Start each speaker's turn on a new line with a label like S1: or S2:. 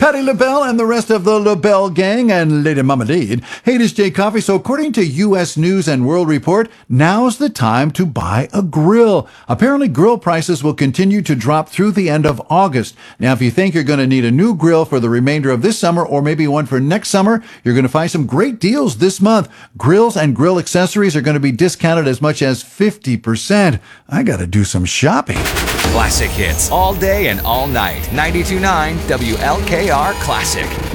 S1: Patti LaBelle and the rest of the LaBelle gang and Lady Mama Deed. Hey, this is Jay Coffee. So according to U.S. News and World Report, now's the time to buy a grill. Apparently, grill prices will continue to drop through the end of August. Now, if you think you're going to need a new grill for the remainder of this summer or maybe one for next summer, you're going to find some great deals this month. Grills and grill accessories are going to be discounted as much as 50%. I got to do some shopping.
S2: Classic hits all day and all night. 92.9 WLKR Classic.